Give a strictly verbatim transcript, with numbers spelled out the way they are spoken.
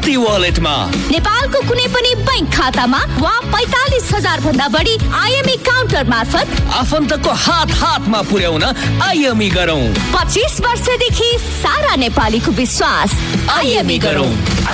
City वालेटमा नेपालको कुनै पनि बैंक खातामा वा पैंतालीस हजार भन्दा बढी आइएमई काउन्टर मार्फत आफन्तको हात हातमा पुर्याउन आइएमई गरौँ। पच्चीस वर्षदेखि सारा नेपालीको विश्वास आइएमई गरौँ।